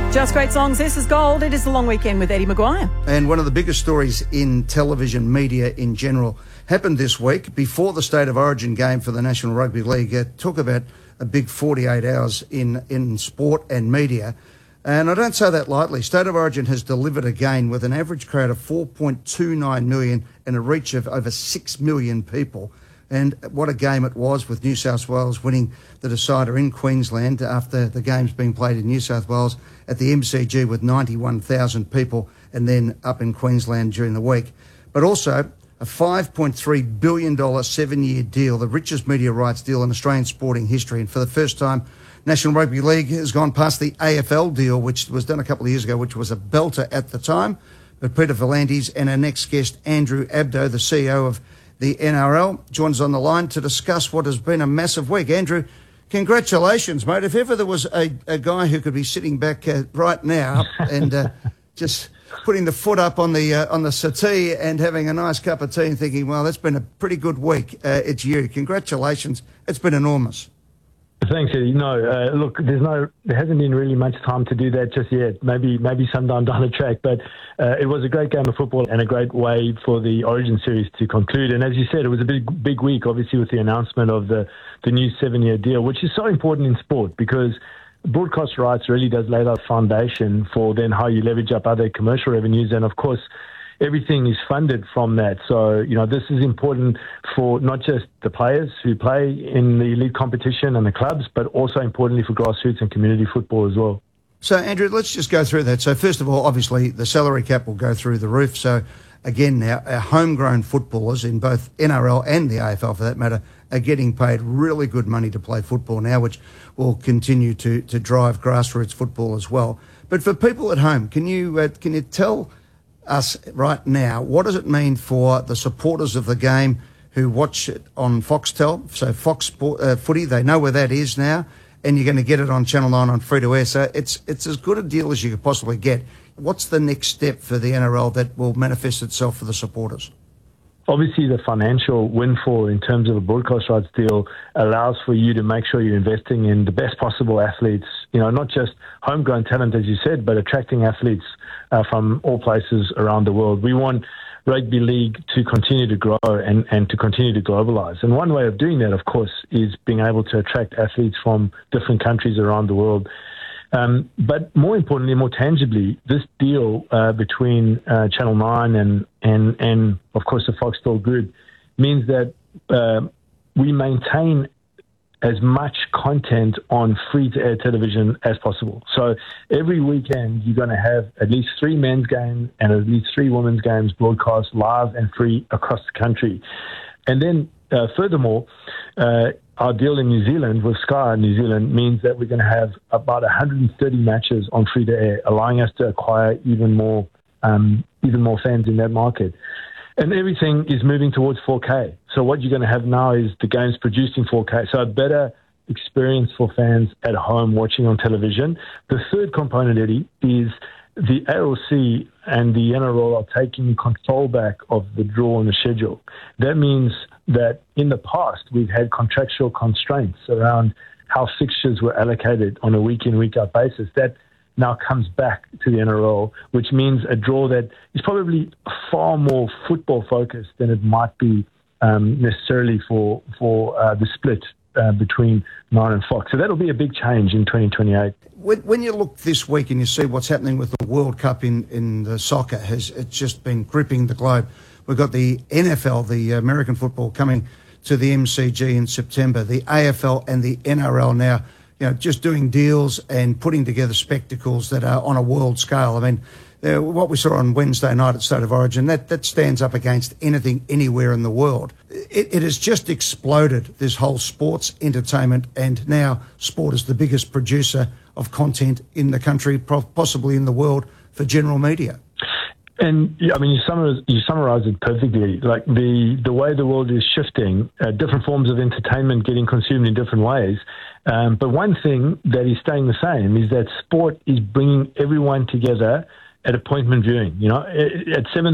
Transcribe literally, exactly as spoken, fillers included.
Just great songs. This is Gold. It is the long weekend with Eddie Maguire. And one of the biggest stories in television media in general happened this week before the State of Origin game for the National Rugby League. Uh, talk about a big forty-eight hours in, in sport and media. And I don't say that lightly. State of Origin has delivered again with an average crowd of four point two nine million and a reach of over six million people. And what a game it was, with New South Wales winning the decider in Queensland after the games being played in New South Wales at the M C G with ninety-one thousand people, and then up in Queensland during the week. But also a five point three billion dollars seven-year deal, the richest media rights deal in Australian sporting history. And for the first time, National Rugby League has gone past the A F L deal, which was done a couple of years ago, which was a belter at the time. But Peter V'landys and our next guest, Andrew Abdo, the C E O of the N R L, joins on the line to discuss what has been a massive week. Andrew, congratulations, mate. If ever there was a, a guy who could be sitting back uh, right now and uh, just putting the foot up on the uh, on the settee and having a nice cup of tea and thinking, well, that's been a pretty good week, uh, it's you. Congratulations. It's been enormous. Thanks, Eddie. No, uh, look, there's no, there hasn't been really much time to do that just yet. Maybe, maybe sometime down the track. But uh, it was a great game of football and a great way for the Origin series to conclude. And as you said, it was a big, big week, obviously, with the announcement of the the new seven-year deal, which is so important in sport because broadcast rights really does lay that foundation for then how you leverage up other commercial revenues. And of course, everything is funded from that. So, you know, this is important for not just the players who play in the elite competition and the clubs, but also importantly for grassroots and community football as well. So, Andrew, let's just go through that. So, first of all, obviously, the salary cap will go through the roof. So, again, now, our homegrown footballers in both N R L and the A F L, for that matter, are getting paid really good money to play football now, which will continue to, to drive grassroots football as well. But for people at home, can you uh, can you tell us right now, what does it mean for the supporters of the game who watch it on Foxtel? So Fox Sport, uh, Footy, they know where that is now, and you're going to get it on Channel nine on free-to-air. So it's it's as good a deal as you could possibly get. What's the next step for the N R L that will manifest itself for the supporters? Obviously, the financial windfall in terms of a broadcast rights deal allows for you to make sure you're investing in the best possible athletes, you know, not just homegrown talent, as you said, but attracting athletes uh, from all places around the world. We want rugby league to continue to grow and, and to continue to globalize. And one way of doing that, of course, is being able to attract athletes from different countries around the world. Um, but more importantly, more tangibly, this deal uh, between uh, Channel nine and, and, and, of course, the Foxtel Group means that uh, we maintain as much content on free-to-air television as possible. So every weekend, you're going to have at least three men's games and at least three women's games broadcast live and free across the country. And then, uh, furthermore, uh, our deal in New Zealand with Sky New Zealand means that we're going to have about one hundred thirty matches on free-to-air, allowing us to acquire even more, um, even more fans in that market. And everything is moving towards four K. So what you're going to have now is the games produced in four K. So a better experience for fans at home watching on television. The third component, Eddie, is the A L C and the N R L are taking control back of the draw and the schedule. That means that in the past, we've had contractual constraints around how fixtures were allocated on a week-in, week-out basis. That now comes back to the N R L, which means a draw that is probably far more football-focused than it might be um, necessarily for, for uh, the split uh, between Nine and Fox. So that'll be a big change in twenty twenty-eight. When, when you look this week and you see what's happening with the World Cup in, in the soccer, has it's just been gripping the globe. We've got the N F L, the American football, coming to the M C G in September, the A F L and the N R L now, you know, just doing deals and putting together spectacles that are on a world scale. I mean, uh, what we saw on Wednesday night at State of Origin, that, that stands up against anything anywhere in the world. It, it has just exploded, this whole sports entertainment, and now sport is the biggest producer of content in the country, possibly in the world, for general media. And yeah, I mean, you summarize, you summarize it perfectly. Like the, the way the world is shifting, uh, different forms of entertainment getting consumed in different ways. Um, but one thing that is staying the same is that sport is bringing everyone together at appointment viewing. You know, at seven